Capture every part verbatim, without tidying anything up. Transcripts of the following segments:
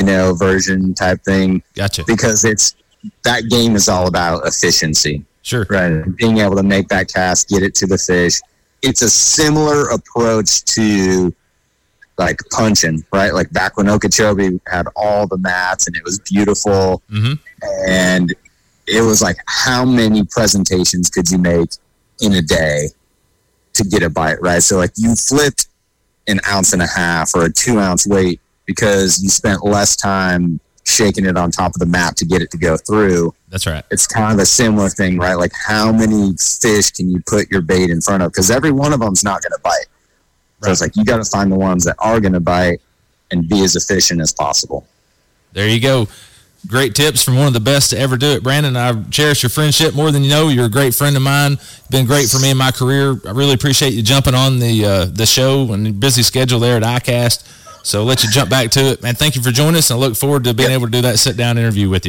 know, version type thing. Gotcha. Because it's that game is all about efficiency. Sure. Right. Being able to make that cast, get it to the fish. It's a similar approach to like punching, right? Like back when Okeechobee had all the mats and it was beautiful. Mm-hmm. And it was like, how many presentations could you make in a day to get a bite, right? So like you flipped an ounce and a half or a two ounce weight because you spent less time shaking it on top of the mat to get it to go through. That's right. It's kind of a similar thing, right? Like how many fish can you put your bait in front of? Because every one of them's not going to bite. So it's like you got to find the ones that are going to bite and be as efficient as possible. There you go. Great tips from one of the best to ever do it, Brandon. I cherish your friendship more than you know. You're a great friend of mine. Been great for me in my career. I really appreciate you jumping on the uh, the show and the busy schedule there at iCast. So I'll let you jump back to it. Man, thank you for joining us, and I look forward to being yep. able to do that sit-down interview with you.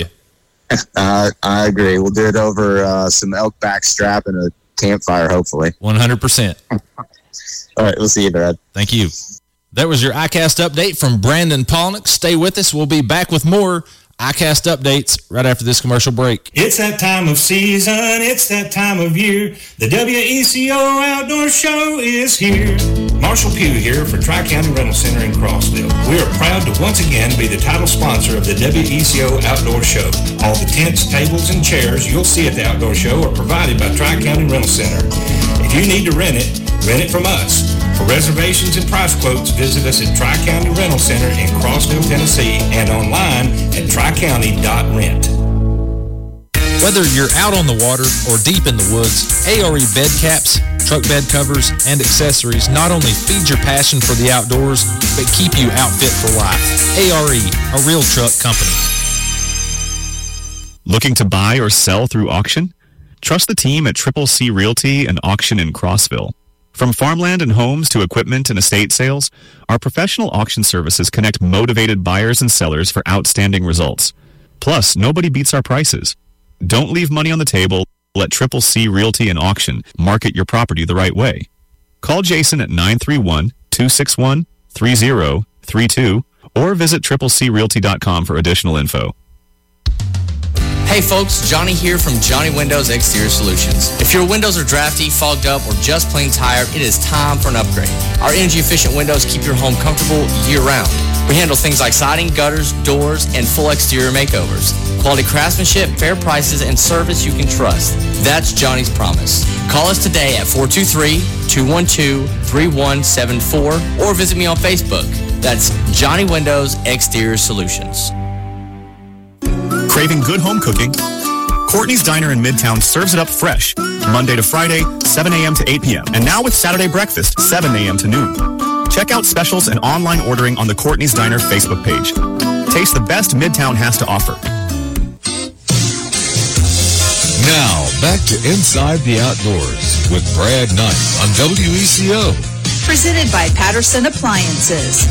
Uh, I agree. We'll do it over uh, some elk back strap and a campfire, hopefully. one hundred percent. All right, we'll see you, Brad. Thank you. That was your iCast update from Brandon Palaniuk. Stay with us. We'll be back with more iCast updates right after this commercial break. It's that time of season. It's that time of year. The W E C O Outdoor Show is here. Marshall Pugh here for Tri-County Rental Center in Crossville. We are proud to once again be the title sponsor of the W E C O Outdoor Show. All the tents, tables, and chairs you'll see at the Outdoor Show are provided by Tri-County Rental Center. If you need to rent it, rent it from us. For reservations and price quotes, visit us at Tri-County Rental Center in Crossville, Tennessee, and online at tri county dot rent. Whether you're out on the water or deep in the woods, A R E bed caps, truck bed covers, and accessories not only feed your passion for the outdoors, but keep you outfit for life. A R E, a real truck company. Looking to buy or sell through auction? Trust the team at Triple C Realty and Auction in Crossville. From farmland and homes to equipment and estate sales, our professional auction services connect motivated buyers and sellers for outstanding results. Plus, nobody beats our prices. Don't leave money on the table. Let Triple C Realty and Auction market your property the right way. Call Jason at nine three one, two six one, three zero three two or visit triple c realty dot com for additional info. Hey folks, Johnny here from Johnny Windows Exterior Solutions. If your windows are drafty, fogged up, or just plain tired, it is time for an upgrade. Our energy-efficient windows keep your home comfortable year-round. We handle things like siding, gutters, doors, and full exterior makeovers. Quality craftsmanship, fair prices, and service you can trust. That's Johnny's promise. Call us today at four two three, two one two, three one seven four or visit me on Facebook. That's Johnny Windows Exterior Solutions. Craving good home cooking? Courtney's Diner in Midtown serves it up fresh, Monday to Friday, seven a.m. to eight p.m. And now with Saturday breakfast, seven a.m. to noon. Check out specials and online ordering on the Courtney's Diner Facebook page. Taste the best Midtown has to offer. Now, back to Inside the Outdoors with Brad Knight on W E C O. Presented by Patterson Appliances.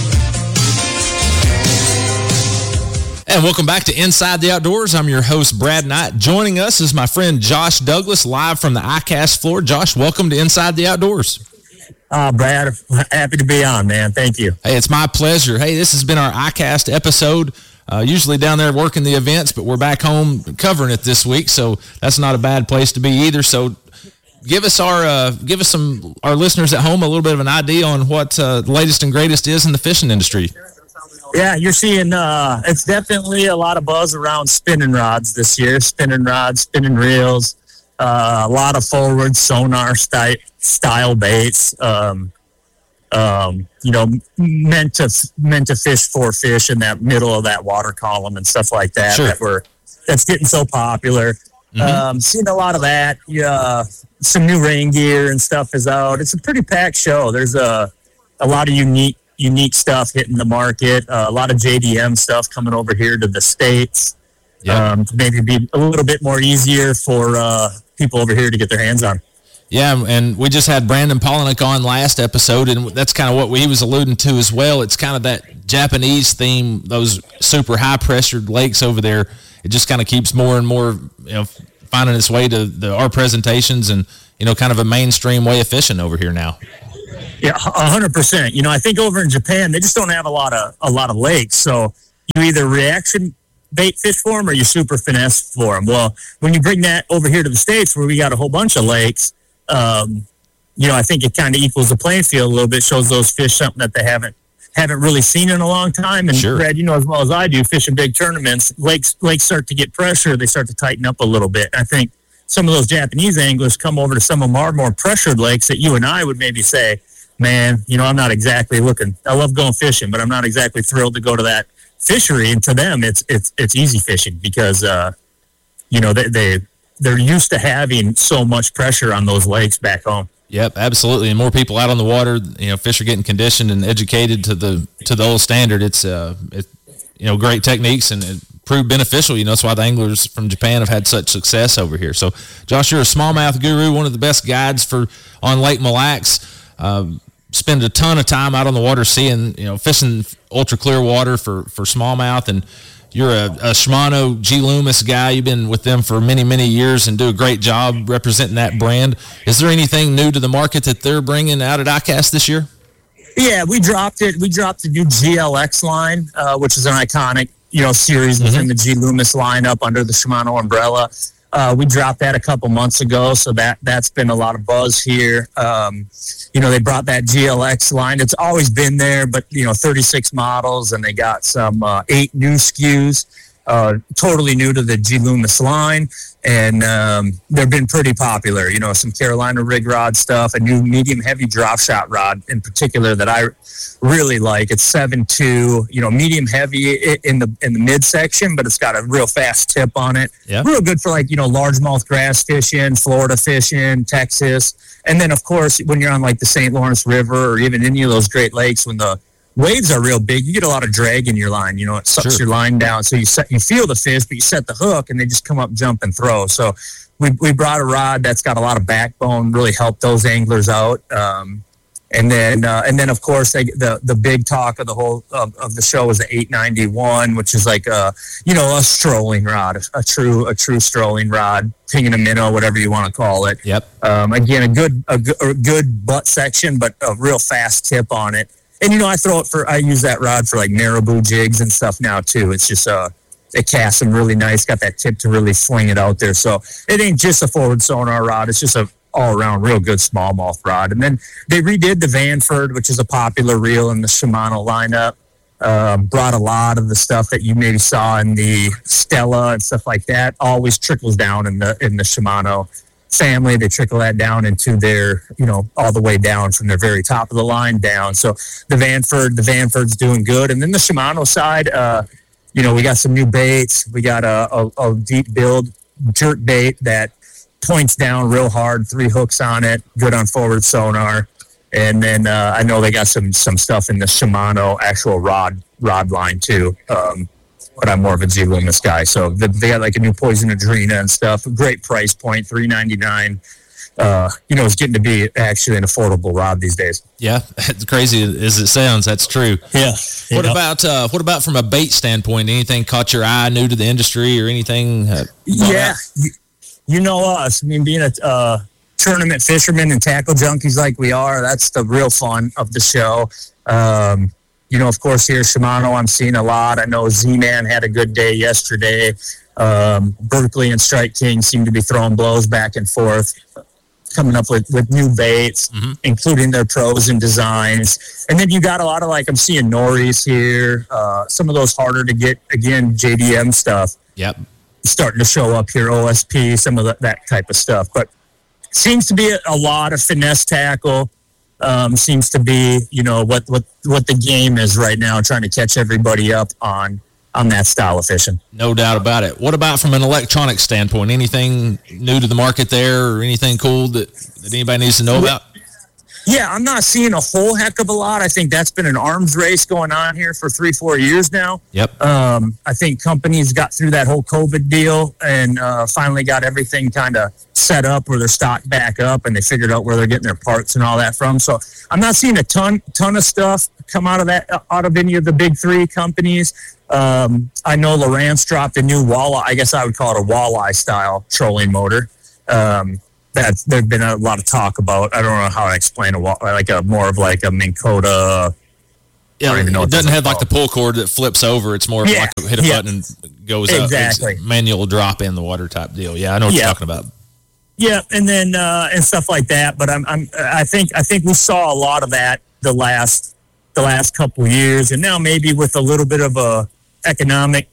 And welcome back to Inside the Outdoors. I'm your host, Brad Knight. Joining us is my friend Josh Douglas, live from the iCast floor. Josh, welcome to Inside the Outdoors. Uh, Brad, happy to be on, man. Thank you. Hey, it's my pleasure. Hey, this has been our iCast episode. Uh, usually down there working the events, but we're back home covering it this week, so that's not a bad place to be either. So give us our uh, give us some our listeners at home a little bit of an idea on what uh, the latest and greatest is in the fishing industry. Yeah, you're seeing uh, it's definitely a lot of buzz around spinning rods this year. Spinning rods, spinning reels, uh, a lot of forward sonar style, style baits. Um, um, you know, meant to meant to fish for fish in that middle of that water column and stuff like that. Sure. That were that's getting so popular. Mm-hmm. Um, seeing a lot of that. Yeah, some new rain gear and stuff is out. It's a pretty packed show. There's a a lot of unique. unique stuff hitting the market, uh, a lot of J D M stuff coming over here to the States, yep. um, to maybe be a little bit more easier for uh, people over here to get their hands on. Yeah, and we just had Brandon Palaniuk on last episode, and that's kind of what he was alluding to as well. It's kind of that Japanese theme, those super high-pressured lakes over there. It just kind of keeps more and more, you know, finding its way to the, our presentations and, you know, kind of a mainstream way of fishing over here now. Yeah, a hundred percent. You know, I think over in Japan they just don't have a lot of a lot of lakes, so you either reaction bait fish for them or you super finesse for them. Well, when you bring that over here to the States where we got a whole bunch of lakes, um, you know, I think it kind of equals the playing field a little bit, shows those fish something that they haven't haven't really seen in a long time. And sure. Brad, you know as well as I do, fishing big tournaments, lakes lakes start to get pressure, they start to tighten up a little bit. I think some of those Japanese anglers come over to some of our more pressured lakes that you and I would maybe say, man, you know, I'm not exactly looking, I love going fishing, but I'm not exactly thrilled to go to that fishery. And to them, it's it's it's easy fishing because, uh, you know, they, they, they're used to having so much pressure on those lakes back home. Yep, absolutely. And more people out on the water, you know, fish are getting conditioned and educated to the to the old standard. It's, uh, it, you know, great techniques and it proved beneficial. You know, that's why the anglers from Japan have had such success over here. So, Josh, you're a smallmouth guru, one of the best guides for on Lake Mille Lacs. Um, spend a ton of time out on the water seeing, you know, fishing ultra clear water for, for smallmouth. And you're a, a Shimano G. Loomis guy. You've been with them for many, many years and do a great job representing that brand. Is there anything new to the market that they're bringing out at ICAST this year? Yeah, we dropped it. We dropped the new G L X line, uh, which is an iconic, you know, series mm-hmm. within the G. Loomis lineup under the Shimano umbrella. Uh, we dropped that a couple months ago, so that, that's been a lot of buzz here. Um, you know, they brought that G L X line. It's always been there, but, you know, thirty-six models, and they got some uh, eight new S K Us, uh, totally new to the G. Loomis line, and um, they've been pretty popular. You know, some Carolina rig rod stuff, a new medium-heavy drop shot rod in particular that I really like. It's seven two, you know, medium-heavy in the in the midsection, but it's got a real fast tip on it. Yeah. Real good for, like, you know, largemouth grass fishing, Florida fishing, Texas. And then, of course, when you're on, like, the Saint Lawrence River or even any of those Great Lakes, when the waves are real big, you get a lot of drag in your line. You know, it sucks Sure. your line down. So you set, you feel the fish, but you set the hook, and they just come up, jump, and throw. So we we brought a rod that's got a lot of backbone, really helped those anglers out. Um, and then, uh, and then of course, they, the the big talk of the whole of, of the show is the eight ninety-one, which is like a you know a strolling rod, a, a true a true strolling rod, pinging a minnow, whatever you want to call it. Yep. Um, again, a good a, good- a good butt section, but a real fast tip on it. And, you know, I throw it for, I use that rod for like marabou jigs and stuff now too. It's just, uh, it casts them really nice, got that tip to really fling it out there. So it ain't just a forward sonar rod. It's just a all around real good smallmouth rod. And then they redid the Vanford, which is a popular reel in the Shimano lineup. Um, brought a lot of the stuff that you maybe saw in the Stella and stuff like that. Always trickles down in the, in the Shimano family. They trickle that down into their, you know, all the way down from their very top of the line down. So the Vanford, the Vanford's doing good. And then the Shimano side, uh, you know, we got some new baits. We got a, a, a deep build jerk bait that points down real hard, three hooks on it, good on forward sonar. And then uh, I know they got some some stuff in the Shimano actual rod rod line too. Um, but I'm more of a G. Loomis guy. So the, they got like a new Poison Adrena and stuff. A great price point, three ninety-nine. Uh, you know, it's getting to be actually an affordable rod these days. Yeah, as crazy as it sounds, that's true. Yeah. What yeah. about uh, what about from a bait standpoint? Anything caught your eye, new to the industry, or anything? Uh, yeah, you, you know us. I mean, being a uh, tournament fisherman and tackle junkies like we are, that's the real fun of the show. Um, You know, of course, here Shimano, I'm seeing a lot. I know Z-Man had a good day yesterday. Um, Berkeley and Strike King seem to be throwing blows back and forth, coming up with, with new baits, mm-hmm. including their pros and designs. And then you got a lot of, like, I'm seeing Norries here. Uh, some of those harder to get, again, J D M stuff. Yep. Starting to show up here, O S P, some of the, that type of stuff. But seems to be a, a lot of finesse tackle. Um, seems to be, you know, what, what, what the game is right now, trying to catch everybody up on, on that style of fishing. No doubt about it. What about from an electronic standpoint? Anything new to the market there, or anything cool that, that anybody needs to know about? Yeah, I'm not seeing a whole heck of a lot. I think that's been an arms race going on here for three, four years now. Yep. Um, I think companies got through that whole COVID deal and uh, finally got everything kind of set up where they're stocked back up, and they figured out where they're getting their parts and all that from. So I'm not seeing a ton, ton of stuff come out of that, out of any of the big three companies. Um, I know Lowrance dropped a new walleye. I guess I would call it a walleye style trolling motor. Um, That there's been a lot of talk about. I don't know how to explain a like a more of like a Minn Kota Yeah, I don't even know it what doesn't those have are like the pull cord that flips over. It's more of Yeah, like a hit a yeah. button and goes Exactly. up. It's manual drop in the water type deal. Yeah, I know what Yeah. you're talking about. Yeah, and then uh, and stuff like that. But I'm, I'm, I think, I think we saw a lot of that the last, the last couple years, and now maybe with a little bit of a economic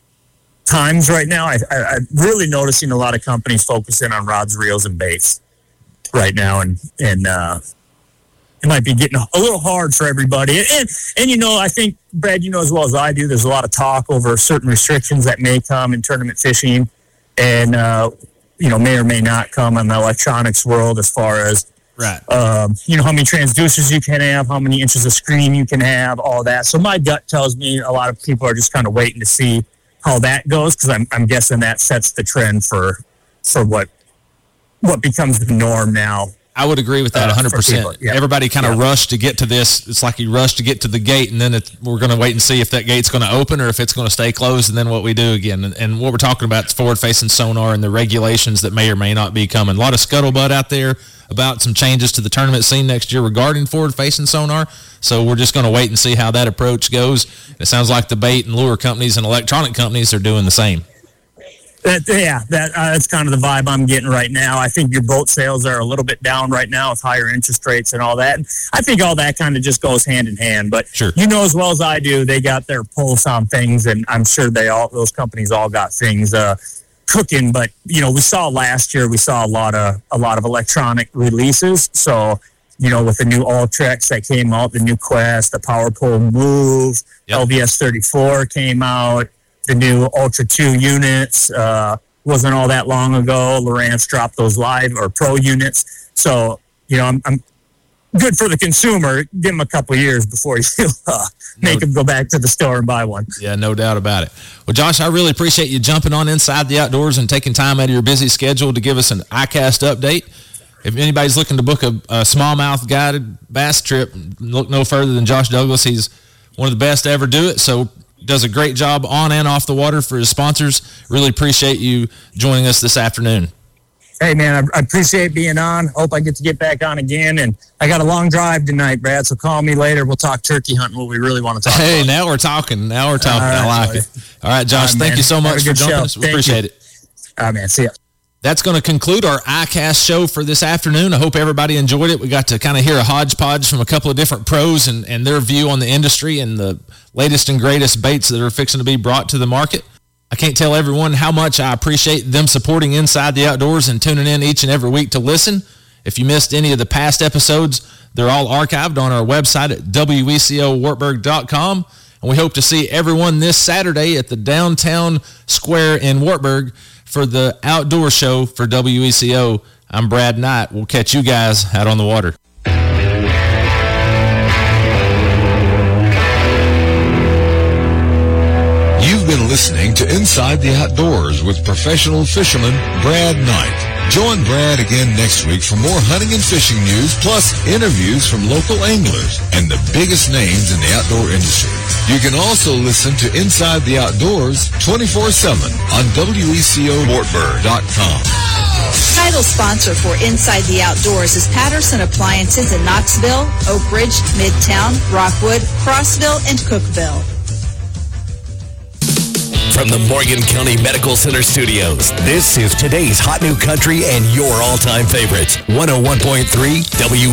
times right now, I, I, I'm really noticing a lot of companies focusing on rods, reels, and baits right now, and and uh, it might be getting a little hard for everybody. And, and and you know, I think Brad, you know as well as I do, there's a lot of talk over certain restrictions that may come in tournament fishing, and uh, you know, may or may not come in the electronics world as far as, Right. um, you know, how many transducers you can have, how many inches of screen you can have, all that. So my gut tells me a lot of people are just kind of waiting to see how that goes, because I'm, I'm guessing that sets the trend for for what what becomes the norm now. I would agree with that Uh, one hundred for percent. people, yeah. Everybody kind of Yeah. rushed to get to this. It's like you rushed to get to the gate, and then it, we're going to wait and see if that gate's going to open or if it's going to stay closed, and then what we do again. And, and what we're talking about is forward-facing sonar and the regulations that may or may not be coming. A lot of scuttlebutt out there about some changes to the tournament scene next year regarding forward-facing sonar. So we're just going to wait and see how that approach goes. It sounds like the bait and lure companies and electronic companies are doing the same. That, yeah, that uh, that's kind of the vibe I'm getting right now. I think your boat sales are a little bit down right now with higher interest rates and all that. And I think all that kind of just goes hand in hand. But Sure. you know as well as I do, they got their pulse on things, and I'm sure they all those companies all got things uh, cooking. But you know, we saw last year, we saw a lot of a lot of electronic releases. So you know, with the new Ultrex that came out, the new Quest, the PowerPole Move, Yep. L V S thirty-four came out. The new Ultra two units uh, wasn't all that long ago. Lowrance dropped those live or pro units. So, you know, I'm, I'm good for the consumer. Give them a couple of years before you uh, make No- them go back to the store and buy one. Yeah, no doubt about it. Well, Josh, I really appreciate you jumping on Inside the Outdoors and taking time out of your busy schedule to give us an I CAST update. If anybody's looking to book a, a smallmouth guided bass trip, look no further than Josh Douglas. He's one of the best to ever do it. So does a great job on and off the water for his sponsors. Really appreciate you joining us this afternoon. Hey, man, I, I appreciate being on. Hope I get to get back on again. And I got a long drive tonight, Brad, so call me later. We'll talk turkey hunting, what we really want to talk Hey, about. now we're talking. Now we're talking. All right, I like buddy. it. All right, Josh, All right, thank man. you so Have a much for good joining show. us. We Thank appreciate you. it. All right, man. See ya. That's going to conclude our I CAST show for this afternoon. I hope everybody enjoyed it. We got to kind of hear a hodgepodge from a couple of different pros and, and their view on the industry and the latest and greatest baits that are fixing to be brought to the market. I can't tell everyone how much I appreciate them supporting Inside the Outdoors and tuning in each and every week to listen. If you missed any of the past episodes, they're all archived on our website at W E C O Wartburg dot com. And we hope to see everyone this Saturday at the Downtown Square in Wartburg for the outdoor show for W E C O. I'm Brad Knight. We'll catch you guys out on the water. You've been listening to Inside the Outdoors with professional fisherman Brad Knight. Join Brad again next week for more hunting and fishing news, plus interviews from local anglers and the biggest names in the outdoor industry. You can also listen to Inside the Outdoors twenty-four seven on W E C O Wartburg dot com. Title sponsor for Inside the Outdoors is Patterson Appliances in Knoxville, Oak Ridge, Midtown, Rockwood, Crossville, and Cookville. From the Morgan County Medical Center studios, this is today's hot new country and your all-time favorites. one oh one point three W